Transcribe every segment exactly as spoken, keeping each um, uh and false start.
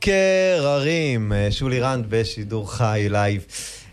קררים, שולי רנד בשידור חי לייב.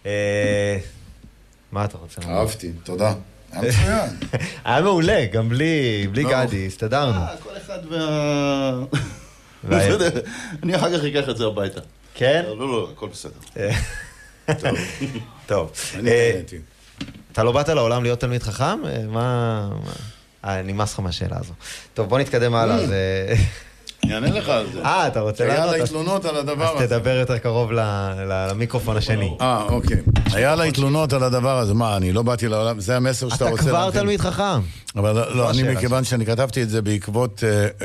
מה אתה רוצה? אהבתי, תודה. היה מצוין. היה מעולה, גם בלי גדי, הסתדרנו. כל אחד וה... אני אחר כך אקח את זה הביתה. כן? לא, לא, הכל בסדר. טוב. אני נהניתי. אתה לא באת לעולם להיות תלמיד חכם? מה... נמאס לך מהשאלה הזו. טוב, בוא נתקדם הלאה. אני אענה לך על זה. אה, אתה רוצה לענות? היה לה תלונות על הדבר הזה. אז תדבר יותר קרוב למיקרופון השני. אה, אוקיי. היה לה תלונות על הדבר הזה. מה, אני לא באתי לעולם, זה המסר שאתה רוצה... אתה כבר תלמיד חכם. אבל לא, אני מכיוון שאני כתבתי את זה בעקבות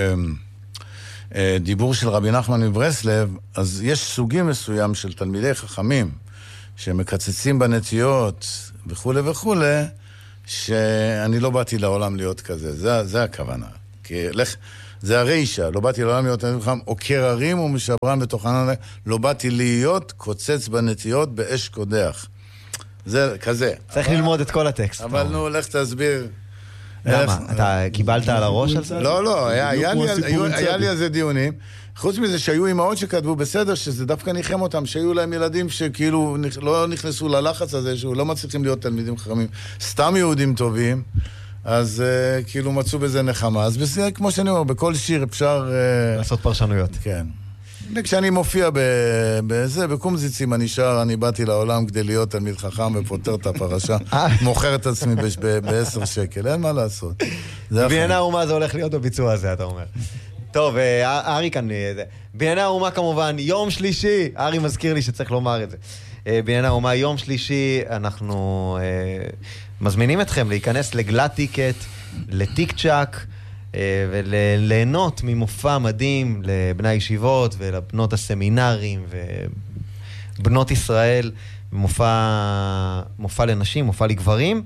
דיבור של רבי נחמן מברסלב, אז יש סוגים מסוים של תלמידי חכמים, שמקצצים בנטיות וכו' וכו', שאני לא באתי לעולם להיות כזה. זה, זה הכוונה. כי לך... זה הרישה, לא באתי לעולם להיות תלמיד חכם, או קררים ומשברם בתוכן, לא באתי להיות קוצץ בנטיות באש קודח. זה כזה. צריך ללמוד את כל הטקסט. אבל נו, לך תסביר. למה? אתה קיבלת על הראש על זה? לא, לא, היה לי על זה דיונים. חוץ מזה שהיו אמהות שכתבו בסדר, שזה דווקא ניחם אותם, שהיו להם ילדים שכאילו לא נכנסו ללחץ הזה, שלא מצליחים להיות תלמידים חכמים, סתם יהודים טובים, אז uh, כאילו מצאו בזה נחמה. אז בסדר, כמו שאני אומר, בכל שיר אפשר... Uh, לעשות פרשנויות. כן. כשאני מופיע בזה, בקומזיצים אני שר, אני באתי לעולם כדי להיות תלמיד חכם ופותר את הפרשה, מוכר את עצמי בעשר שקל, אין מה לעשות. בענייני האומה זה הולך להיות בביצוע הזה, אתה אומר. טוב, ארי כאן, בענייני האומה כמובן, יום שלישי, ארי מזכיר לי שצריך לומר את זה. בענייני האומה, יום שלישי, אנחנו מזמינים אתכם להיכנס לגלת טיקט, לטיק צ'אק, וליהנות ממופע מדהים לבני הישיבות ולבנות הסמינרים ובנות ישראל, מופע, מופע לנשים, מופע לגברים.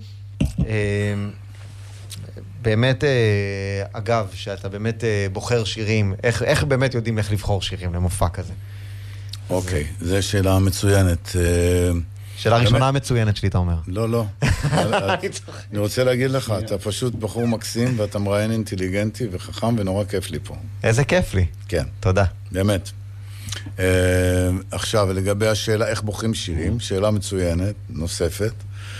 באמת, אגב, שאתה באמת בוחר שירים, איך, איך באמת יודעים איך לבחור שירים למופע כזה? אוקיי, זו שאלה מצוינת. שאלה ראשונה מצוינת שלי, אתה אומר. לא, לא. אני רוצה להגיד לך, אתה פשוט בחור מקסים, ואתה מראיין אינטליגנטי וחכם, ונורא כיף לי פה. איזה כיף לי. כן. תודה. באמת. עכשיו, לגבי השאלה איך בוחרים שירים, שאלה מצוינת, נוספת.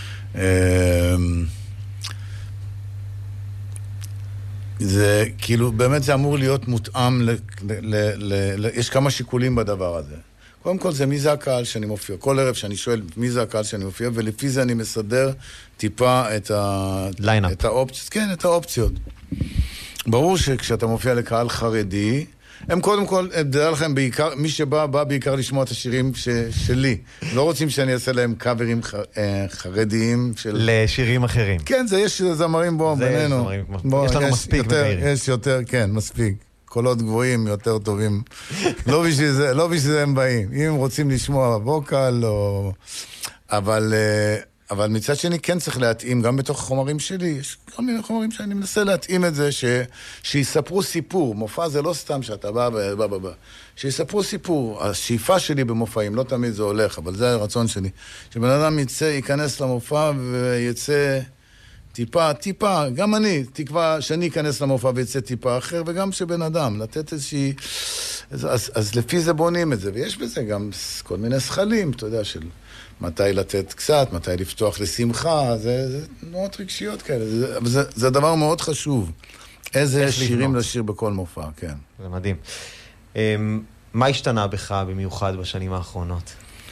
זה כאילו, באמת זה אמור להיות מותאם, יש כמה שיקולים בדבר הזה. קודם כל זה מי זה הקהל שאני מופיע. כל ערב שאני שואל מי זה הקהל שאני מופיע, ולפי זה אני מסדר טיפה את, ה... את האופציות. כן, את האופציות. ברור שכשאתה מופיע לקהל חרדי, הם קודם כל, דרך לכם בעיקר, מי שבא, בא בעיקר לשמוע את השירים ש... שלי. לא רוצים שאני אעשה להם קאברים ח... חרדיים של... לשירים אחרים. כן, זה יש זמרים בו, בינינו. זמרים, בוא, יש לנו יש מספיק יותר, יש יותר, כן, מספיק. קולות גבוהים יותר טובים. לא בשביל זה, לא בשביל זה הם באים. אם הם רוצים לשמוע ווקל או... אבל, אבל מצד שני כן צריך להתאים, גם בתוך החומרים שלי, יש כל מיני חומרים שאני מנסה להתאים את זה, ש... שיספרו סיפור. מופע זה לא סתם שאתה בא, בא, בא, בא. שיספרו סיפור. השאיפה שלי במופעים, לא תמיד זה הולך, אבל זה הרצון שלי. שבן אדם יצא, ייכנס למופע ויצא... טיפה, טיפה, גם אני, תקווה שאני אכנס למופע ויצא טיפה אחר, וגם שבן אדם, לתת איזושהי... אז, אז, אז לפי זה בונים את זה, ויש בזה גם כל מיני שכלים, אתה יודע, של מתי לתת קצת, מתי לפתוח לשמחה, זה, זה תנועות רגשיות כאלה, זה, זה, זה דבר מאוד חשוב. איזה שירים לבנות. לשיר בכל מופע, כן. זה מדהים. מה השתנה בך במיוחד בשנים האחרונות?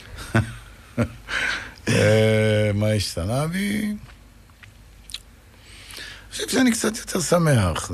מה השתנה בי? אני חושב שאני קצת יותר שמח.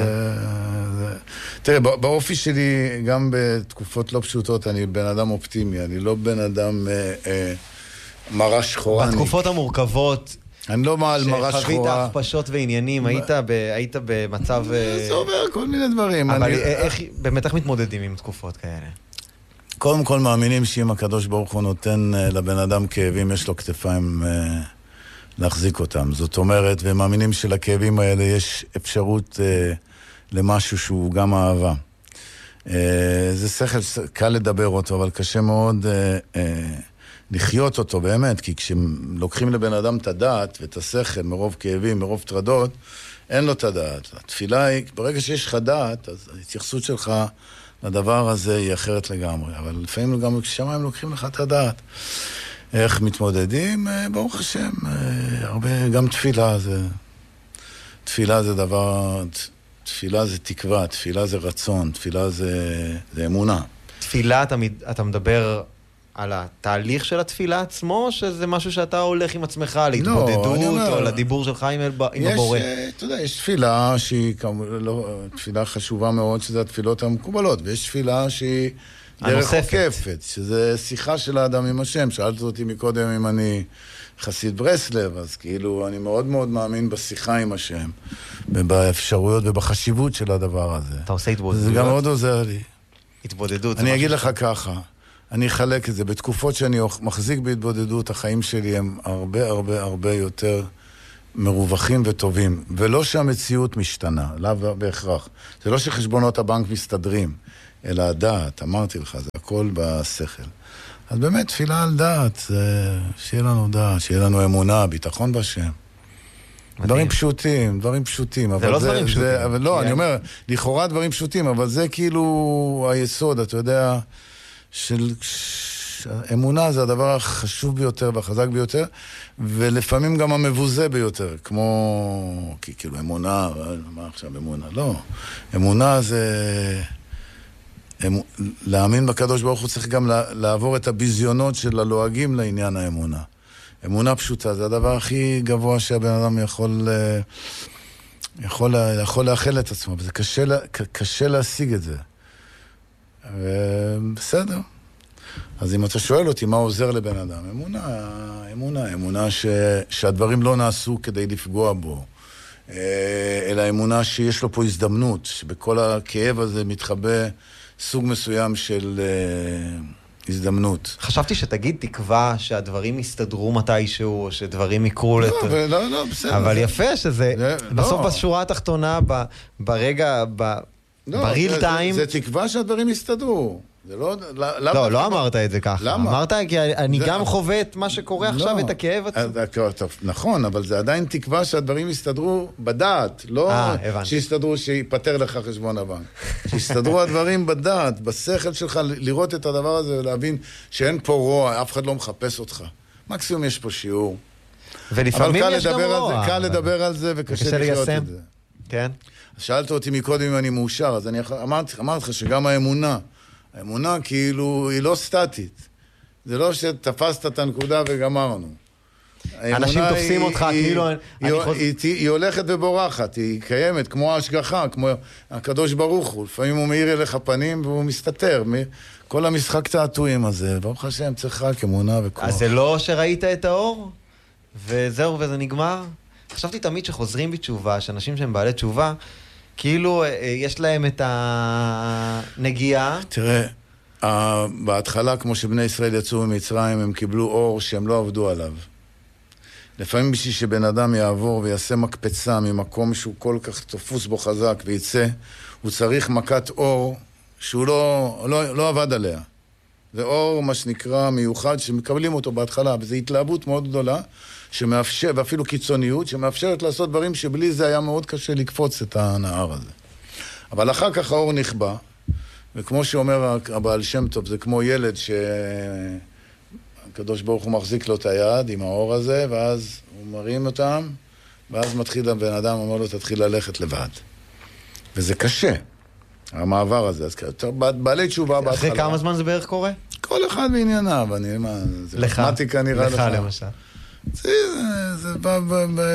תראה, באופי שלי, גם בתקופות לא פשוטות, אני בן אדם אופטימי, אני לא בן אדם מראה שחורה. בתקופות המורכבות, אני לא מעל מראה שחורה. שחווית הכפשות ועניינים, היית במצב... זה עובר כל מיני דברים. אבל באמת איך מתמודדים עם תקופות כאלה? קודם כל מאמינים שאם הקדוש ברוך הוא נותן לבן אדם כאבים, יש לו כתפיים... להחזיק אותם. זאת אומרת, ומאמינים שלכאבים האלה יש אפשרות אה, למשהו שהוא גם אהבה. אה, זה שכל קל לדבר אותו, אבל קשה מאוד אה, אה, לחיות אותו באמת, כי כשלוקחים לבן אדם את הדעת ואת השכל מרוב כאבים, מרוב טרדות, אין לו את הדעת. התפילה היא, ברגע שיש לך דעת, אז ההתייחסות שלך לדבר הזה היא אחרת לגמרי. אבל לפעמים גם כששמיים לוקחים לך את הדעת. איך מתמודדים? ברוך השם, הרבה, גם תפילה זה... תפילה זה דבר... תפילה זה תקווה, תפילה זה רצון, תפילה זה, זה אמונה. תפילה, אתה, אתה מדבר על התהליך של התפילה עצמו, או שזה משהו שאתה הולך עם עצמך, להתמודדות, לא, אומר, או לדיבור שלך עם, עם יש, הבורא? אתה יודע, יש תפילה שהיא לא, תפילה חשובה מאוד, שזה התפילות המקובלות, ויש תפילה שהיא דרך עוקפת, שזה שיחה של האדם עם השם. שאלת אותי מקודם אם אני חסיד ברסלב, אז כאילו אני מאוד מאוד מאמין בשיחה עם השם, ובאפשרויות ובחשיבות של הדבר הזה. אתה עושה התבודדות? זה גם מאוד עוזר לי. התבודדות. אני אגיד לך ככה, אני אחלק את זה. בתקופות שאני מחזיק בהתבודדות, החיים שלי הם הרבה הרבה הרבה יותר מרווחים וטובים. ולא שהמציאות משתנה, לא בהכרח. זה לא שחשבונות הבנק מסתדרים, אלא הדעת, אמרתי לך, זה הכל בשכל. אז באמת, תפילה על דעת, זה שיהיה לנו דעת, שיהיה לנו אמונה, ביטחון בשם. דברים פשוטים, דברים פשוטים. זה לא דברים פשוטים. אבל לא, אני אומר, לכאורה דברים פשוטים, אבל זה כאילו היסוד, אתה יודע, של אמונה זה הדבר החשוב ביותר והחזק ביותר, ולפעמים גם המבוזה ביותר, כמו, כאילו אמונה, מה עכשיו אמונה? לא. אמונה זה... להאמין בקדוש ברוך הוא צריך גם לעבור את הביזיונות של הלועגים לעניין האמונה. אמונה פשוטה, זה הדבר הכי גבוה שהבן אדם יכול, יכול, יכול לאחל את עצמו, וזה קשה, קשה להשיג את זה. בסדר. אז אם אתה שואל אותי מה עוזר לבן אדם, אמונה, אמונה, אמונה ש, שהדברים לא נעשו כדי לפגוע בו, אלא אמונה שיש לו פה הזדמנות, שבכל הכאב הזה מתחבא סוג מסוים של uh, הזדמנות. חשבתי שתגיד תקווה שהדברים יסתדרו מתישהו, או שדברים יקרו לא, לת... לא, לא, בסדר. אבל יפה שזה, זה, בסוף לא. בשורה התחתונה, ב, ברגע, ב, לא, בריל זה, טיים... זה, זה תקווה שהדברים יסתדרו. זה לא... לא, לא, לא אמרת את זה ככה. למה? אמרת כי אני זה... גם חווה את מה שקורה לא. עכשיו, את הכאב. נכון, אבל זה עדיין תקווה שהדברים יסתדרו בדעת, לא 아, שיסתדרו, שיפטר לך חשבון הבנק. שיסתדרו הדברים בדעת, בשכל שלך, לראות את הדבר הזה ולהבין שאין פה רוע, אף אחד לא מחפש אותך. מקסימום יש פה שיעור. ולפעמים יש גם רוע. זה, קל לדבר על זה וקשה לחיות את זה. כן. שאלת אותי מקודם אם אני מאושר, אז אני אמרתי, אמרתי לך שגם האמונה, האמונה כאילו היא לא סטטית. זה לא שתפסת את הנקודה וגמרנו. אנשים תופסים אותך כאילו... היא הולכת ובורחת, היא קיימת כמו ההשגחה, כמו הקדוש ברוך הוא. לפעמים הוא מאיר אליך פנים והוא מסתתר. כל המשחק תעתועים הזה, ברוך השם צריך רק אמונה וכוח. אז זה לא שראית את האור? וזהו וזה נגמר? חשבתי תמיד שחוזרים בתשובה, שאנשים שהם בעלי תשובה, כאילו יש להם את הנגיעה. תראה, בהתחלה, כמו שבני ישראל יצאו ממצרים, הם קיבלו אור שהם לא עבדו עליו. לפעמים בשביל שבן אדם יעבור ויעשה מקפצה ממקום שהוא כל כך תופוס בו חזק ויצא, הוא צריך מכת אור שהוא לא, לא, לא עבד עליה. זה אור, מה שנקרא, מיוחד, שמקבלים אותו בהתחלה, וזו התלהבות מאוד גדולה, שמאפשר, ואפילו קיצוניות, שמאפשרת לעשות דברים שבלי זה היה מאוד קשה לקפוץ את הנהר הזה. אבל אחר כך האור נכבה, וכמו שאומר הבעל שם טוב, זה כמו ילד שהקדוש ברוך הוא מחזיק לו את היד עם האור הזה, ואז הוא מרים אותם, ואז מתחיל הבן אדם, אומר לו, תתחיל ללכת לבד. וזה קשה, המעבר הזה. אז בעלי תשובה בהתחלה. אחרי כמה זמן זה בערך קורה? כל אחד בענייניו, אני, מה, זה לך, מתמטיקה נראה לך. לך למשל. זה, זה, זה בא, בא, בא,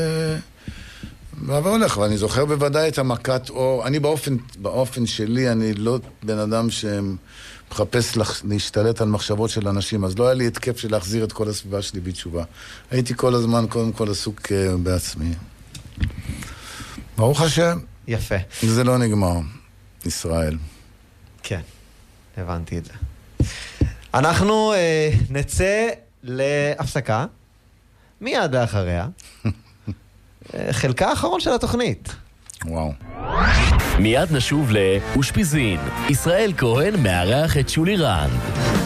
בא והולך, ואני זוכר בוודאי את המכת אור. אני באופן, באופן שלי, אני לא בן אדם שמחפש להשתלט על מחשבות של אנשים, אז לא היה לי התקף של להחזיר את כל הסביבה שלי בתשובה. הייתי כל הזמן, קודם כל, עסוק בעצמי. ברוך השם. יפה. זה לא נגמר, ישראל. כן, הבנתי את זה. אנחנו אה, נצא להפסקה, מיד לאחריה, חלקה האחרון של התוכנית. וואו. מיד נשוב לאושפיזין. ישראל כהן מארח את שולי רנד.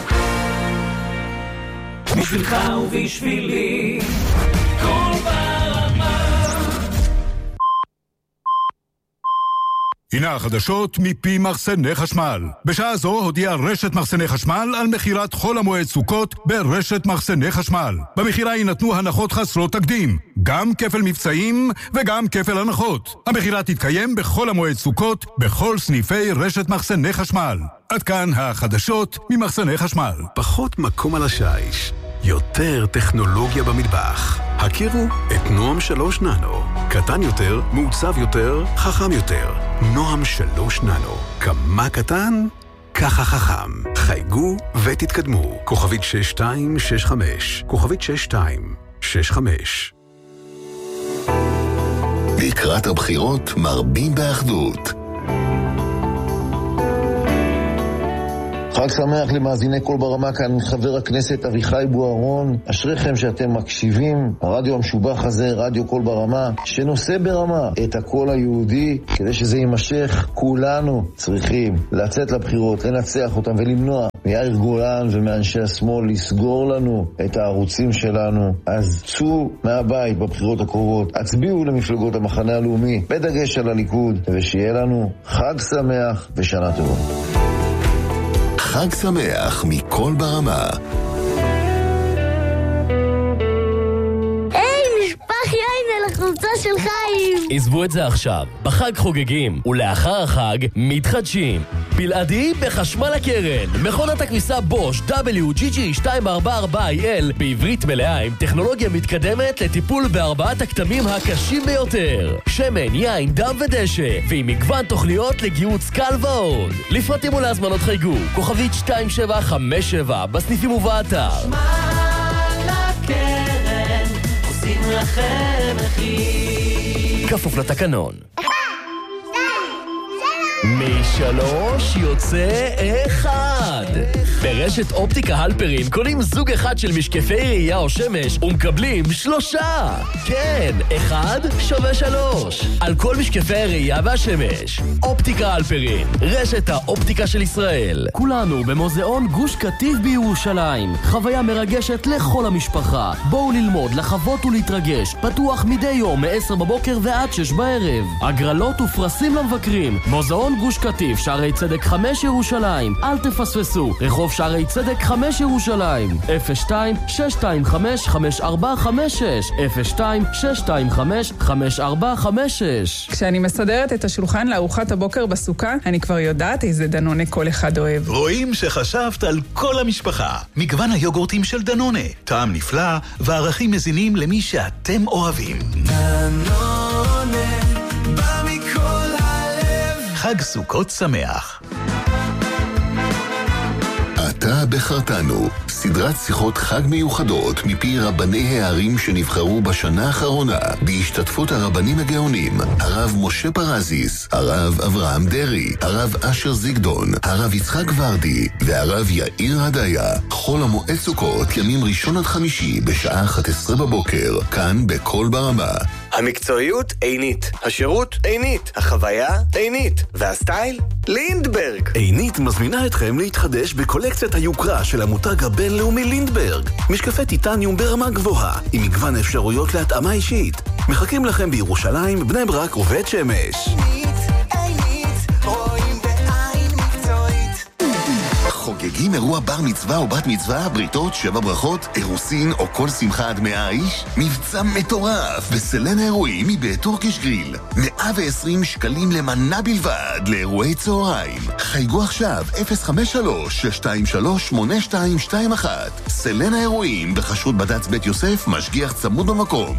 בשבילך ובשבילי, כל ברמה. הנה החדשות מפי מחסני חשמל. בשעה זו הודיעה רשת מחסני חשמל על מחירת חול המועד סוכות ברשת מחסני חשמל. במחירה יינתנו הנחות חסרות תקדים, גם כפל מבצעים וגם כפל הנחות. המחירה תתקיים בכל המועד סוכות בכל סניפי רשת מחסני חשמל. עד כאן החדשות ממחסני חשמל. פחות מקום על השיש, יותר טכנולוגיה במטבח. הכירו את נועם שלוש ננו. קטן יותר, מעוצב יותר, חכם יותר. נועם שלוש ננו. כמה קטן? ככה חכם. חייגו ותתקדמו. כוכבית שש שתיים שש חמש. כוכבית שש שתיים שש חמש. לקראת הבחירות מרבים באחדות. חג שמח למאזיני קול ברמה, כאן חבר הכנסת אביחי בוארון. אשריכם שאתם מקשיבים. הרדיו המשובח הזה, רדיו קול ברמה, שנושא ברמה את הקול היהודי. כדי שזה יימשך, כולנו צריכים לצאת לבחירות, לנצח אותם ולמנוע מיאיר גולן ומאנשי השמאל לסגור לנו את הערוצים שלנו. אז צאו מהבית בבחירות הקרובות, הצביעו למפלגות המחנה הלאומי, בדגש על הליכוד, ושיהיה לנו חג שמח ושנה טובה. חג שמח מכל ברמה. היי, נשפך יין על החולצה של חיים. עזבו את זה עכשיו. בחג חוגגים, ולאחר החג מתחדשים. בלעדי בחשמל הקרן. מכונת הכביסה בוש דאבליו ג'י ג'י שתיים ארבע ארבע איי אל בעברית מלאה עם טכנולוגיה מתקדמת לטיפול בארבעת הכתמים הקשים ביותר. שמן, יין, דם ודשא, ועם מגוון תוכניות לגיהוץ קל ועוד. לפרטים ולהזמנות חייגו, כוכבית שתיים שבע חמש שבע בסניפים ובאתר. חשמל הקרן, עושים לכם מחיר. כפוף לתקנון. משלוש יוצא אחד. ברשת אופטיקה הלפרין קונים זוג אחד של משקפי ראייה או שמש ומקבלים שלושה. כן, אחד שווה שלוש על כל משקפי הראייה והשמש. אופטיקה הלפרין, רשת האופטיקה של ישראל. כולנו במוזיאון גוש קטיף בירושלים. חוויה מרגשת לכל המשפחה. בואו ללמוד, לחוות ולהתרגש. פתוח מדי יום מ-עשר בבוקר ועד שש בערב. הגרלות ופרסים למבקרים. מוזיאון גוש קטיף, שערי צדק חמש ירושלים. אל תפספסו, רחוב שערי צדק חמש ירושלים. אפס שתיים שש שתיים חמש חמש ארבע חמש שש אפס שתיים שש שתיים חמש חמש ארבע חמש שש. כשאני מסדרת את השולחן לארוחת הבוקר בסוכה, אני כבר יודעת איזה דנונה כל אחד אוהב. רואים שחשבת על כל המשפחה. מגוון היוגורטים של דנונה, טעם נפלא וערכים מזינים למי שאתם אוהבים. דנונה, בא מכל הלב. חג סוכות שמח. אתה בחרתנו, סדרת שיחות חג מיוחדות מפי רבני הערים שנבחרו בשנה האחרונה, בהשתתפות הרבנים הגאונים, הרב משה פרזיס, הרב אברהם דרי, הרב אשר זיגדון, הרב יצחק ורדי והרב יאיר הדיה. חול המועד סוכות, ימים ראשון עד חמישי בשעה אחת עשרה בבוקר, כאן בכל ברמה. המקצועיות עינית, השירות עינית, החוויה עינית, והסטייל לינדברג. עינית מזמינה אתכם להתחדש בקולקציית היוקרה של המותג הבינלאומי לינדברג. משקפי טיטניום ברמה גבוהה, עם מגוון אפשרויות להתאמה אישית. מחכים לכם בירושלים, בני ברק ובית שמש. עינית, עינית, רואים בעין מקצועית. חוגגים אירוע בר מצווה או בת מצווה, בריתות, שבע ברכות, אירוסין או כל שמחה עד מאה איש? מבצע מטורף בסלן האירועים מבית טורקיש גריל. מאה ועשרים שקלים למנה בלבד לאירועי צהריים. חייגו עכשיו אפס חמש שלוש שש שתיים שלוש שמונה שתיים שתיים אחת. סלן האירועים בחסות בד"ץ בית יוסף, משגיח צמוד במקום.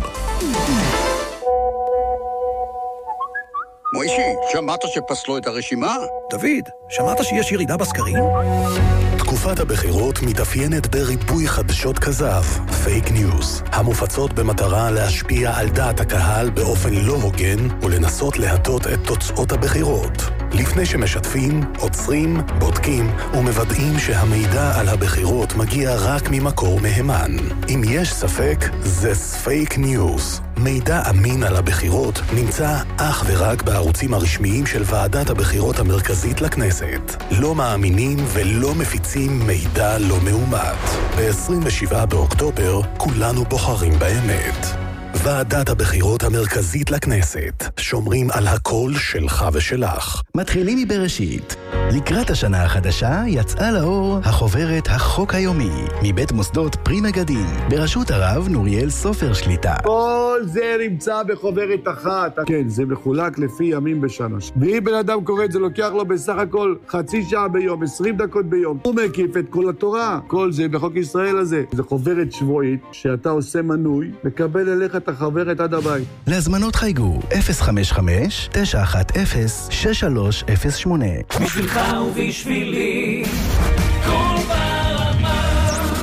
מוישי, שמעת שפסלו את הרשימה? דוד, שמעת שיש ירידה בסקרים? תקופת הבחירות מתאפיינת בריבוי חדשות כזב, פייק ניוז, המופצות במטרה להשפיע על דעת הקהל באופן לא הוגן ולנסות להטות את תוצאות הבחירות. לפני שמשתפים, עוצרים, בודקים ומוודאים שהמידע על הבחירות מגיע רק ממקור מהימן. אם יש ספק, זה פייק ניוז. מידע אמין על הבחירות נמצא אך ורק בערוצים הרשמיים של ועדת הבחירות המרכזית לכנסת. לא מאמינים ולא מפיצים מידע לא מאומת. ב-עשרים ושבעה באוקטובר כולנו בוחרים באמת. ועדת הבחירות המרכזית לכנסת. שומרים על הקול שלך ושלך. מתחילים מבראשית. לקראת השנה החדשה יצאה לאור החוברת החוק היומי מבית מוסדות פרי מגדים בראשות הרב נוריאל סופר שליטה. כל זה נמצא בחוברת אחת. כן, זה מחולק לפי ימים בשנה. ואם בן אדם קורא את זה, לוקח לו בסך הכל חצי שעה ביום, עשרים דקות ביום. הוא מקיף את כל התורה. כל זה בחוק ישראל הזה. זה חוברת שבועית שאתה עושה מנוי, מקבל אליך את החוברת עד הבית. להזמנות חייגו אפס חמש חמש תשע אחת אפס שש שלוש אפס שמונה. בשבילך ובשבילי כל ברמה.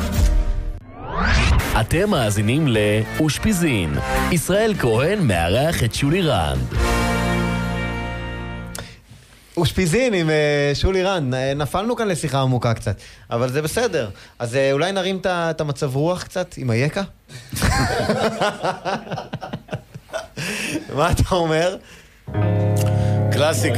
אתם מאזינים לאושפיזין. ישראל כהן מארח את שולי רנד. אושפיזין עם שולי רנד. נפלנו כאן לשיחה עמוקה קצת, אבל זה בסדר. אז אולי נרים את המצב רוח קצת עם היקה? מה אתה אומר? קלאסי